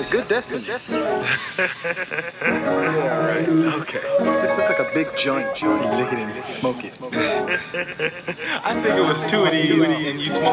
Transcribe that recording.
good destiny. Yeah, right. Okay. This looks like a big joint. You lick it and smoke it. I think it was two of these, and you smoke